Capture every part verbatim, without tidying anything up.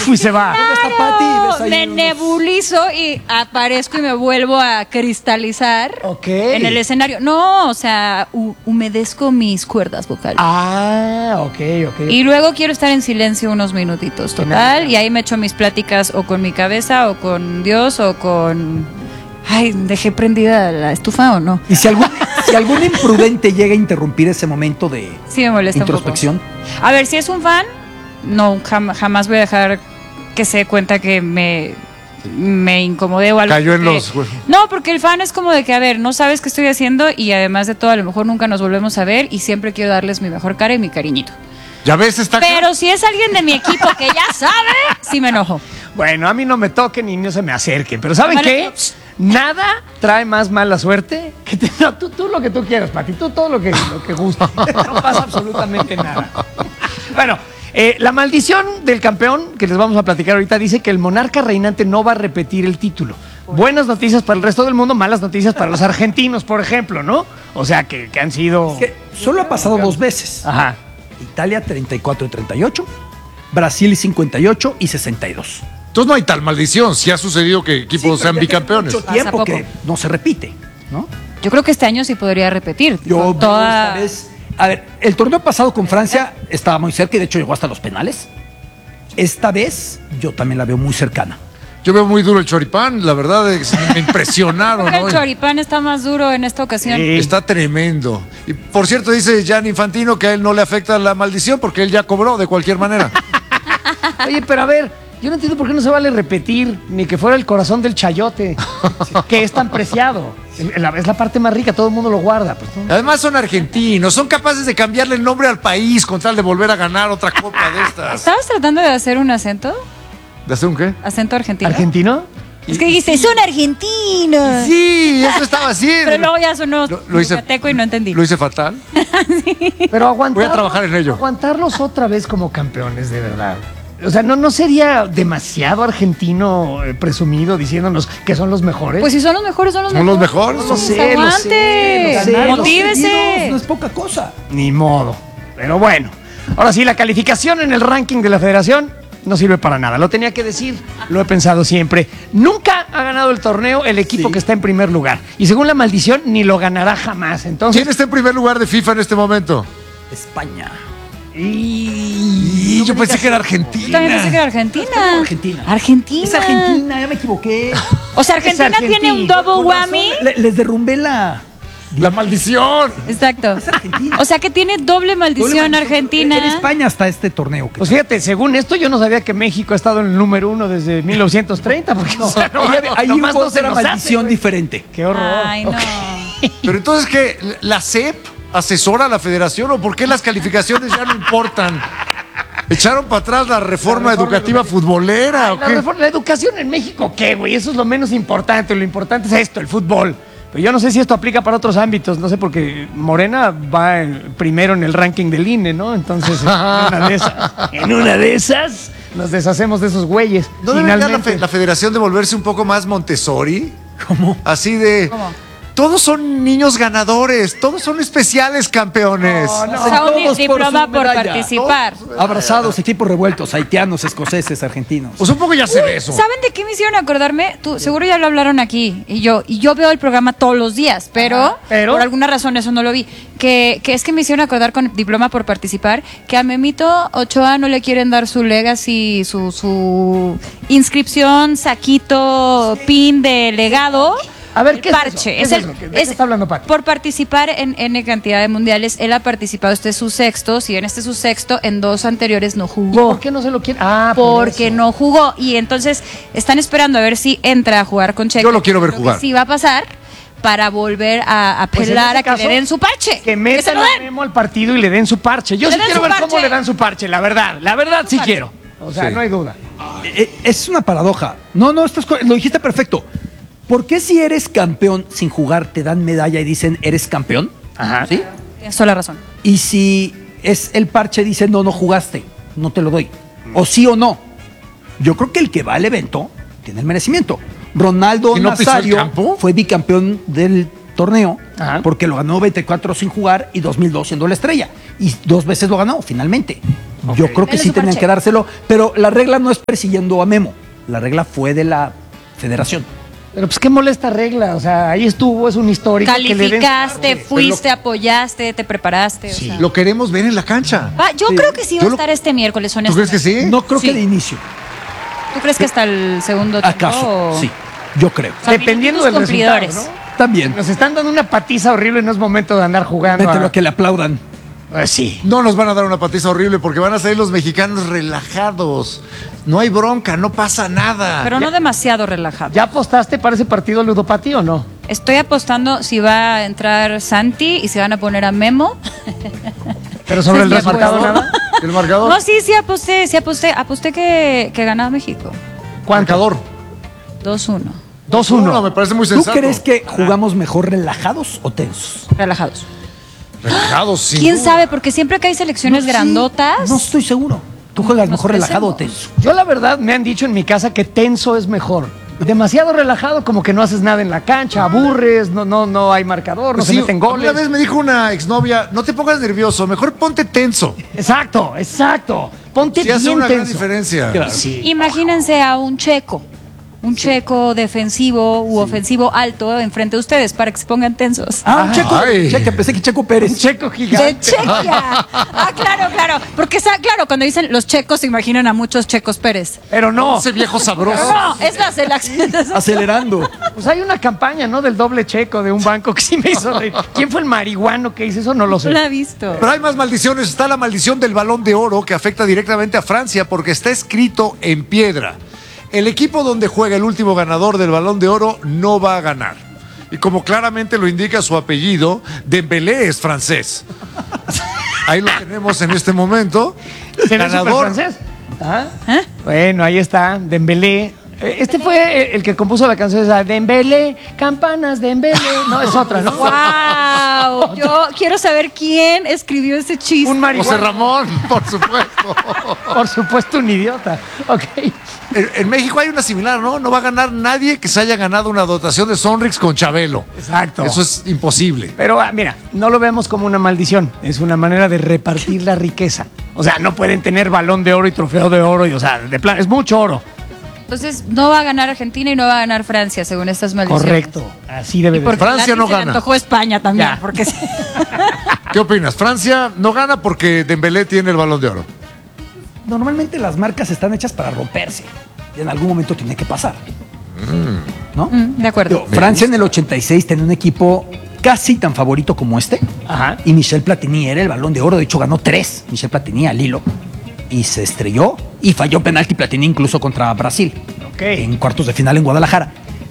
¡puf! Y se va. Claro, me nebulizo y aparezco y me vuelvo a cristalizar okay. en el escenario. No, o sea, humedezco mis cuerdas vocales. Ah, ok, ok. Y luego quiero estar en silencio unos minutitos, total, y ahí me echo mis pláticas o con mi cabeza o con Dios o con... Ay, ¿dejé prendida la estufa o no? ¿Y si algún, si algún imprudente llega a interrumpir ese momento de sí me molesta introspección? Un poco. A ver, si es un fan, no, jam, jamás voy a dejar que se dé cuenta que me, me incomodé o algo. Cayó en porque, los... No, porque el fan es como de que, a ver, no sabes qué estoy haciendo y además de todo, a lo mejor nunca nos volvemos a ver y siempre quiero darles mi mejor cara y mi cariñito. ¿Ya ves? Está Pero claro. si es alguien de mi equipo que ya sabe, sí me enojo. Bueno, a mí no me toquen y no se me acerquen. Pero ¿saben qué? Nada trae más mala suerte que te, no, tú, tú lo que tú quieras, Pati, tú todo lo que, lo que guste. No pasa absolutamente nada. Bueno, eh, la maldición del campeón que les vamos a platicar ahorita dice que el monarca reinante no va a repetir el título. Buenas noticias para el resto del mundo, malas noticias para los argentinos, por ejemplo, ¿no? O sea, que, que han sido... Es que solo ha pasado dos veces. Ajá. Italia treinta y cuatro y treinta y ocho, Brasil cincuenta y ocho y sesenta y dos. Entonces no hay tal maldición, si ha sucedido que equipos Sí, sean bicampeones. Mucho tiempo que no se repite, ¿no? Yo creo que este año sí podría repetir. Yo toda... esta vez, a ver, el torneo pasado con Francia estaba muy cerca y de hecho llegó hasta los penales. Esta vez yo también la veo muy cercana. Yo veo muy duro el choripán, la verdad es que me impresionaron. Creo que ¿no? el choripán está más duro en esta ocasión. Sí. Está tremendo. Y por cierto, dice Gianni Infantino que a él no le afecta la maldición porque él ya cobró de cualquier manera. Oye, pero a ver, yo no entiendo por qué no se vale repetir ni que fuera el corazón del chayote, que es tan preciado. Es la parte más rica, todo el mundo lo guarda. Pues, ¿no? Además son argentinos, son capaces de cambiarle el nombre al país con tal de volver a ganar otra copa de estas. ¿Estabas tratando de hacer un acento? ¿De hacer un qué? ¿Acento argentino? ¿Argentino? Es que dijiste, son argentinos. Sí, eso estaba haciendo. Pero luego ya sonó lo, lo hice, yucateco y no entendí. Lo hice fatal. Sí. Pero aguantar, voy a trabajar en ello. Aguantarlos otra vez como campeones, de verdad. O sea, ¿no, no sería demasiado argentino eh, presumido diciéndonos que son los mejores? Pues si son los mejores, son los ¿Son mejores. los mejores? No lo sé, Aguante. lo sé, lo sé. Motívese. No es poca cosa. Ni modo. Pero bueno. Ahora sí, la calificación en el ranking de la federación no sirve para nada. Lo tenía que decir, lo he pensado siempre. Nunca ha ganado el torneo el equipo sí. que está en primer lugar. Y según la maldición, ni lo ganará jamás. Entonces, ¿quién está en primer lugar de FIFA en este momento? España. Y, y yo pensé digas, que era Argentina. Yo también pensé que era Argentina. Argentina. Argentina. Es Argentina, ya me equivoqué. O sea, Argentina, Argentina. tiene un double whammy. Le, les derrumbé la... La maldición. Exacto. O sea que tiene doble maldición, doble maldición Argentina. En España hasta este torneo. Pues fíjate, según esto, yo no sabía que México ha estado en el número uno desde mil novecientos treinta. Porque no, o sea, no, hay no, una no se maldición hace, diferente. Qué horror. Ay, no. Okay. Pero entonces, ¿qué? ¿La C E P asesora a la federación o por qué las calificaciones ya no importan? ¿Echaron para atrás la reforma, la reforma educativa educativa. futbolera? Ay, ¿o la, qué? reforma, la educación en México, ¿qué, güey? Eso es lo menos importante. Lo importante es esto, el fútbol. Pero yo no sé si esto aplica para otros ámbitos, no sé, porque Morena va en, primero en el ranking del I N E, ¿no? Entonces, en una de esas, en una de esas nos deshacemos de esos güeyes. ¿No debería la, fe, la federación de volverse un poco más Montessori? ¿Cómo? Así de... ¿Cómo? Todos son niños ganadores, todos son especiales campeones. No, no. O sea, un diploma por, por participar. Todos, abrazados, equipos revueltos, haitianos, escoceses, argentinos. Pues un poco ya se ve eso. ¿Saben de qué me hicieron acordarme? Tú, seguro ya lo hablaron aquí. Y yo, y yo veo el programa todos los días, pero, Ajá, pero por alguna razón eso no lo vi. Que, que es que me hicieron acordar con diploma por participar que a Memito Ochoa no le quieren dar su legacy, su, su inscripción, saquito, pin de legado. A ver, ¿qué parche. es eso? ¿Qué es, es el, eso? ¿De qué es está hablando, Pati? Por participar en N cantidad de mundiales, él ha participado, este es su sexto, si en este es su sexto, en dos anteriores no jugó. ¿Y por qué no se lo quiere? Ah, porque por no jugó. Y entonces están esperando a ver si entra a jugar con Checo. Yo lo quiero ver jugar. Sí va a pasar para volver a apelar pues a caso, que le den su parche. Que metan a Memo al partido y le den su parche. Yo sí quiero ver parche. cómo le dan su parche, la verdad. La verdad sí quiero. O sea, sí. no hay duda. Es una paradoja. No, no, estás, lo dijiste perfecto. ¿Por qué si eres campeón sin jugar te dan medalla y dicen eres campeón? Ajá. ¿Sí? Tienes toda la razón. Y si es el parche dice no, no jugaste, no te lo doy. O sí o no. Yo creo que el que va al evento tiene el merecimiento. Ronaldo no Nazario fue bicampeón del torneo Ajá. porque lo ganó noventa y cuatro sin jugar y dos mil dos siendo la estrella. Y dos veces lo ganó finalmente. Okay. Yo creo que Dale sí su tenían parche. que dárselo, pero la regla no es persiguiendo a Memo. La regla fue de la federación. Pero pues qué molesta regla, o sea, ahí estuvo, es un histórico. Calificaste, que le den... fuiste, apoyaste, te preparaste. Sí, o sea. lo queremos ver en la cancha. Va, yo Sí. creo que sí va Yo a lo- estar este miércoles, ¿Tú honestamente. crees que sí? No creo Sí. que de inicio. ¿Tú crees que hasta el segundo tiempo? ¿Acaso? o- Sí, yo creo. O sea, Dependiendo minutos del resultado, cumplidores. ¿no? También. Nos están dando una patiza horrible y no es momento de andar jugando. Mételo A... a que le aplaudan. Pues sí. No nos van a dar una patiza horrible porque van a salir los mexicanos relajados. No hay bronca, no pasa nada. Pero no demasiado relajado. ¿Ya apostaste para ese partido ludopatí o no? Estoy apostando si va a entrar Santi y si van a poner a Memo. Pero sobre el Sí, resultado apuesto. nada. ¿El marcador? No, sí, sí aposté, sí aposté. Aposté que, que ganaba México. ¿Cuánto? Marcador. dos uno. dos No, uno. me parece muy ¿Tú sensato. crees que jugamos mejor relajados o tensos? Relajados. Relajados, sin ¿Quién duda. sabe? Porque siempre que hay selecciones No, sí, grandotas. No estoy seguro. ¿Tú juegas Nos mejor relajado o crecemos. tenso? Yo la verdad me han dicho en mi casa que tenso es mejor. Demasiado relajado, como que no haces nada en la cancha, aburres, no, no, no hay marcador, Pues no sí, se meten goles. Una vez me dijo una exnovia, no te pongas nervioso, mejor ponte tenso. Exacto, exacto. Ponte Sí hace bien una gran tenso. diferencia. Claro. Sí. Imagínense a un checo. Un checo defensivo u ofensivo alto enfrente de ustedes para que se pongan tensos. Ah, un Checo. Ay. Cheque, pensé que Checo Pérez. Un checo De gigante. Chequia. Ah, claro, claro. Porque, sa- claro, cuando dicen los checos, se imaginan a muchos checos Pérez. Pero no. Ese viejo sabroso. No, es la selección. Acelerando. Pues hay una campaña, ¿no? Del doble checo de un banco que sí me hizo reír. ¿Quién fue el marihuano que hizo eso? No lo sé. No la he visto. Pero hay más maldiciones. Está la maldición del Balón de Oro que afecta directamente a Francia porque está escrito en piedra. El equipo donde juega el último ganador del Balón de Oro no va a ganar. Y como claramente lo indica su apellido, Dembélé es francés. Ahí lo tenemos en este momento. ¿Será Ganador. francés? ¿Ah? ¿Eh? Bueno, ahí está, Dembélé. Eh, Este fue el que compuso la canción esa, Dembélé, campanas, Dembélé. No, es otra, ¿no? ¡Wow! Yo quiero saber quién escribió ese chiste. Un marihuano. José Ramón, por supuesto. Por supuesto, un idiota. Ok. En, en México hay una similar, ¿no? No va a ganar nadie que se haya ganado una dotación de Sonrix con Chabelo. Exacto. Eso es imposible. Pero ah, mira, no lo vemos como una maldición, es una manera de repartir la riqueza. O sea, no pueden tener balón de oro y trofeo de oro, y, o sea, de plan, es mucho oro. Entonces, no va a ganar Argentina y no va a ganar Francia, según estas maldiciones. Correcto, así debe Y de porque ser. Francia Lati no se le gana. antojó España también. Ya. Porque sí. ¿Qué opinas? Francia no gana porque Dembélé tiene el Balón de Oro. Normalmente las marcas están hechas para romperse. Y en algún momento tiene que pasar. ¿No? Mm, de acuerdo. Digo, Francia en el ochenta y seis tenía un equipo casi tan favorito como este. Ajá. Y Michel Platini era el Balón de Oro. De hecho, ganó tres. Michel Platini al hilo. Y se estrelló y falló penalti Platini incluso contra Brasil. Ok. En cuartos de final en Guadalajara.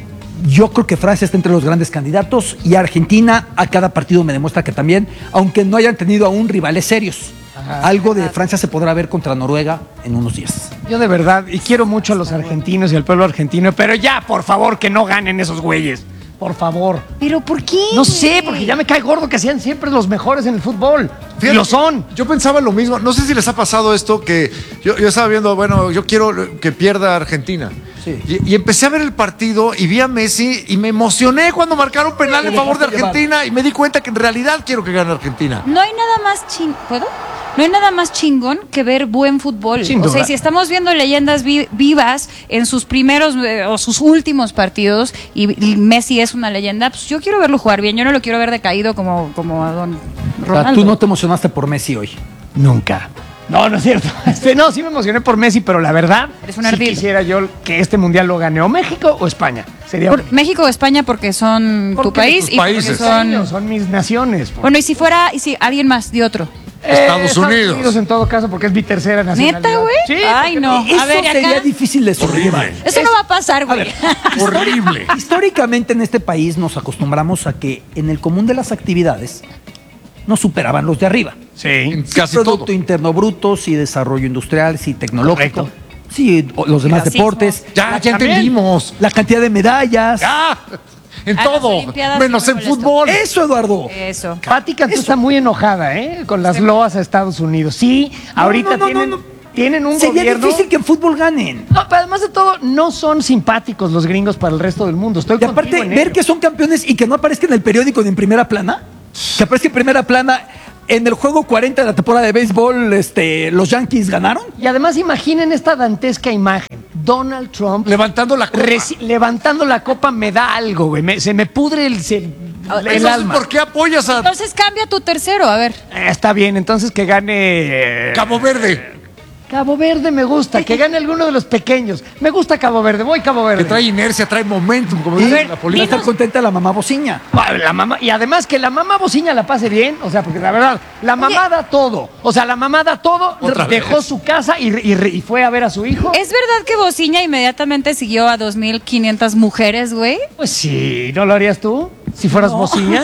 Yo creo que Francia está entre los grandes candidatos y Argentina a cada partido me demuestra que también, aunque no hayan tenido aún rivales serios. Ajá. Algo de Francia se podrá ver contra Noruega en unos días. Yo de verdad, y quiero mucho a los argentinos y al pueblo argentino, pero ya, por favor, que no ganen esos güeyes. Por favor. ¿Pero por qué? No sé, porque ya me cae gordo que sean siempre los mejores en el fútbol. Y Fíjate, lo son. Yo pensaba lo mismo. No sé si les ha pasado esto que yo, yo estaba viendo, bueno, yo quiero que pierda Argentina. Sí. Y, y empecé a ver el partido y vi a Messi y me emocioné cuando marcaron penal en favor de Argentina y me di cuenta que en realidad quiero que gane Argentina. No hay nada más ching... ¿Puedo? No hay nada más chingón que ver buen fútbol. Sin o sea, duda. si estamos viendo leyendas vi- vivas en sus primeros eh, o sus últimos partidos y, y Messi es una leyenda, pues yo quiero verlo jugar bien. Yo no lo quiero ver decaído como, como a don O sea, Ronaldo. tú no te emocionaste por Messi hoy. Nunca. No, no es cierto. Este, no, sí me emocioné por Messi, pero la verdad, Eres un sí ardil. quisiera yo que este mundial lo gane o México o España. Sería Por México o España porque son tu Porque país tus y porque países. son... son mis naciones. Bueno, y si fuera, y si alguien más de otro. Eh, Estados Unidos. en todo caso, porque es mi tercera nacionalidad. ¿Neta, güey? Sí. Ay, no. Eso A ver, ¿y sería acá? difícil de sobrellevar. Eso no va a pasar, güey. Horrible. Históricamente en este país nos acostumbramos a que en el común de las actividades nos superaban los de arriba. Sí. En Sí, casi Producto todo. Interno Bruto, sí desarrollo industrial, sí tecnológico, Correcto. sí o- los demás Racismo. deportes, Ya, ya También. entendimos. la cantidad de medallas. Ya. En A las todo. Olimpiadas Menos sí me en molestó. fútbol. Eso, Eduardo. Eso. Pati Cantú está muy enojada, ¿eh? Con las loas a Estados Unidos. Sí, ahorita no, no, tienen, no, no. tienen un Sería gobierno... difícil que en fútbol ganen. No, pero además de todo, no son simpáticos los gringos para el resto del mundo. Estoy Y aparte, contigo en ver ello. que son campeones y que no aparezcan en el periódico ni en primera plana, que aparezca en primera plana en el juego cuarenta de la temporada de béisbol, este, los Yankees ganaron. Y además imaginen esta dantesca imagen. Donald Trump levantando la copa. Reci- levantando la copa me da algo, güey. Me- se me pudre el, se- el Entonces, alma. ¿por qué apoyas a Entonces cambia tu tercero, a ver. Eh, está bien, entonces que gane... eh, Cabo Verde? Cabo Verde me gusta, que gane alguno de los pequeños. Me gusta Cabo Verde, voy Cabo Verde. Que trae inercia, trae momentum, como Y dice va la a política. estar contenta la mamá bociña. Ah, la mamá, y además que la mamá bociña la pase bien, o sea, porque la verdad, la mamá da todo. O sea, la mamá da todo, Otra dejó vez. su casa y, y- y fue a ver a su hijo. ¿Es verdad que Bociña inmediatamente siguió a dos mil quinientas mujeres, güey? Pues sí, ¿no lo harías tú? Si fueras bociña.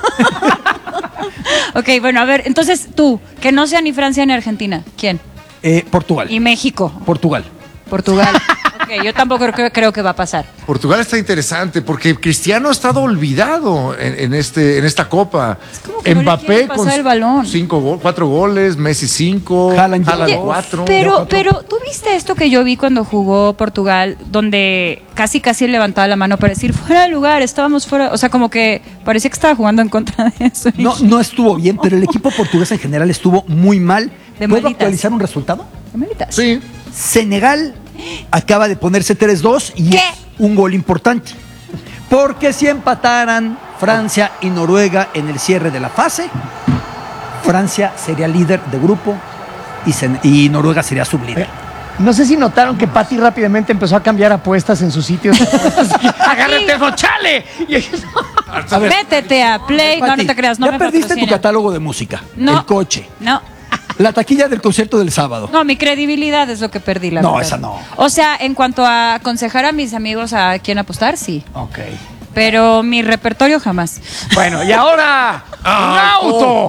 Ok, bueno, a ver, entonces tú, que no sea ni Francia ni Argentina, ¿quién? Eh, Portugal. Y México. Portugal. Portugal. Ok, yo tampoco creo, creo que va a pasar. Portugal está interesante porque Cristiano ha estado olvidado en, en este, en esta copa. como que no le quiere pasar el balón. cinco go- cuatro goles, Messi cinco, Haaland Haaland lleva dos. cuatro. Pero, pero, ¿tú viste esto que yo vi cuando jugó Portugal, donde casi casi levantaba la mano para decir, fuera de lugar, estábamos fuera? O sea, como que parecía que estaba jugando en contra de eso. No, no estuvo bien, pero el equipo portugués en general estuvo muy mal. De ¿Puedo malitas. actualizar un resultado? Malitas. Sí. Senegal acaba de ponerse tres dos y ¿Qué? es un gol importante. Porque si empataran Francia y Noruega en el cierre de la fase, Francia sería líder de grupo y, Sen- y Noruega sería sublíder. No sé si notaron que Patty rápidamente empezó a cambiar apuestas en sus sitios. Agarra el teléfono, chale. Y ellos- A ver, Métete a Play. No, no Pati, te creas, no ya me perdiste tu patrocina. catálogo de música, No. el coche, No. la taquilla del concierto del sábado. No, mi credibilidad es lo que perdí, la No, verdad. esa no. O sea, en cuanto a aconsejar a mis amigos a quién apostar, sí. Ok. Pero mi repertorio jamás. Bueno, y ahora, un auto,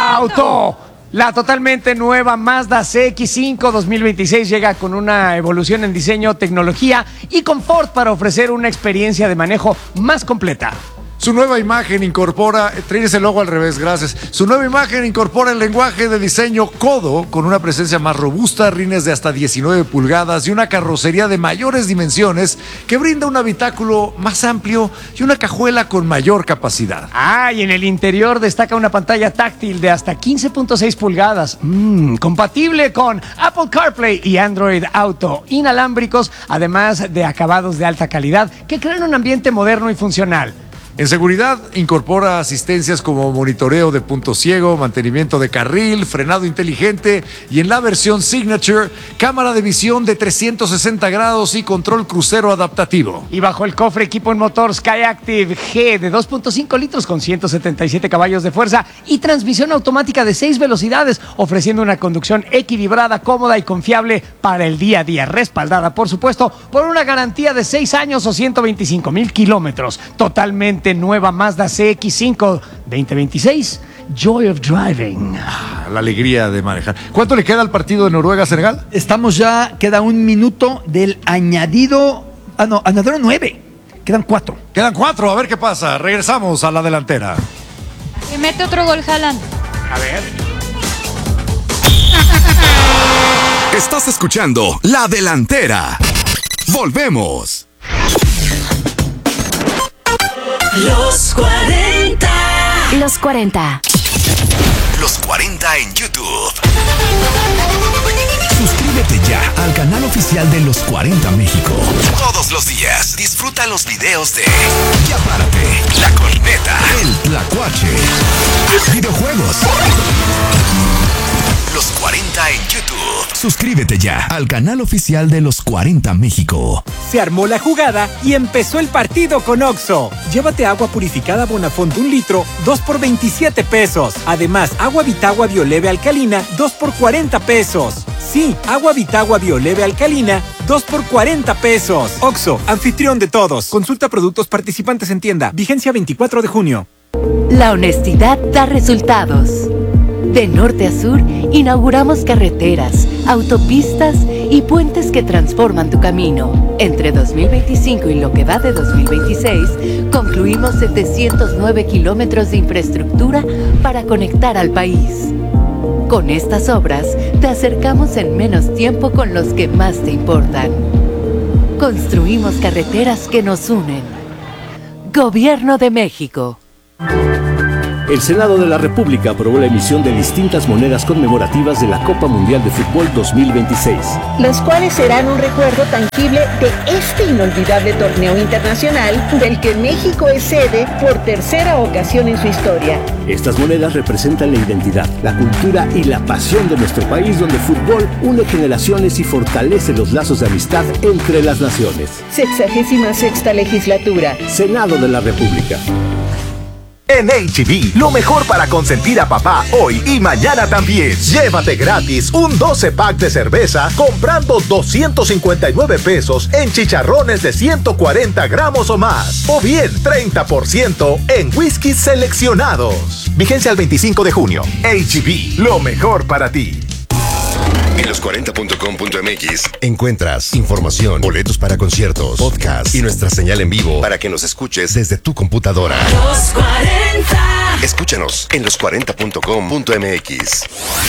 auto. La totalmente nueva Mazda C X cinco dos mil veintiséis llega con una evolución en diseño, tecnología y confort para ofrecer una experiencia de manejo más completa. Su nueva imagen incorpora, traes el logo al revés, gracias. Su nueva imagen incorpora el lenguaje de diseño Codo con una presencia más robusta, rines de hasta diecinueve pulgadas y una carrocería de mayores dimensiones que brinda un habitáculo más amplio y una cajuela con mayor capacidad. Ah, y en el interior destaca una pantalla táctil de hasta quince punto seis pulgadas, mm, compatible con Apple CarPlay y Android Auto, inalámbricos, además de acabados de alta calidad que crean un ambiente moderno y funcional. En seguridad, incorpora asistencias como monitoreo de punto ciego, mantenimiento de carril, frenado inteligente y en la versión Signature, cámara de visión de trescientos sesenta grados y control crucero adaptativo. Y bajo el cofre equipo en motor Skyactiv G de dos punto cinco litros con ciento setenta y siete caballos de fuerza y transmisión automática de seis velocidades, ofreciendo una conducción equilibrada, cómoda y confiable para el día a día, respaldada, por supuesto, por una garantía de seis años o ciento veinticinco mil kilómetros. Totalmente nueva Mazda C X cinco veinte veintiséis, Joy of Driving. La alegría de manejar. ¿Cuánto le queda al partido de Noruega-Senegal? Estamos ya, queda un minuto del añadido, ah no, añadido nueve, quedan cuatro. Quedan cuatro, a ver qué pasa. Regresamos a la delantera. Que mete otro gol, Haaland. A ver. Estás escuchando La Delantera. Volvemos. Los cuarenta. Los cuarenta. Los cuarenta en YouTube. Suscríbete ya al canal oficial de Los cuarenta México. Todos los días disfruta los videos de Ya Párate, La Corneta, El Tlacuache, videojuegos. Los cuarenta en YouTube. Suscríbete ya al canal oficial de Los cuarenta México. Se armó la jugada y empezó el partido con Oxxo. Llévate agua purificada Bonafont de un litro, dos por veintisiete pesos. Además, agua Vitagua Bioleve Alcalina, dos por cuarenta pesos. Sí, agua Vitagua Bioleve Alcalina, dos por cuarenta pesos. Oxxo, anfitrión de todos. Consulta productos participantes en tienda. Vigencia veinticuatro de junio. La honestidad da resultados. De norte a sur, inauguramos carreteras, autopistas y puentes que transforman tu camino. Entre dos mil veinticinco y lo que va de dos mil veintiséis, concluimos setecientos nueve kilómetros de infraestructura para conectar al país. Con estas obras, te acercamos en menos tiempo con los que más te importan. Construimos carreteras que nos unen. Gobierno de México. El Senado de la República aprobó la emisión de distintas monedas conmemorativas de la Copa Mundial de Fútbol dos mil veintiséis. Las cuales serán un recuerdo tangible de este inolvidable torneo internacional del que México es sede por tercera ocasión en su historia. Estas monedas representan la identidad, la cultura y la pasión de nuestro país, donde el fútbol une generaciones y fortalece los lazos de amistad entre las naciones. Sexagésima sexta legislatura. Senado de la República. En H E B, lo mejor para consentir a papá hoy y mañana también. Llévate gratis un doce pack de cerveza comprando doscientos cincuenta y nueve pesos en chicharrones de ciento cuarenta gramos o más. O bien treinta por ciento en whiskies seleccionados. Vigencia al veinticinco de junio. H E B, lo mejor para ti. En los cuarenta punto com punto m x encuentras información, boletos para conciertos, podcast y nuestra señal en vivo para que nos escuches desde tu computadora. Los cuarenta. Escúchanos en los cuarenta punto com punto m x.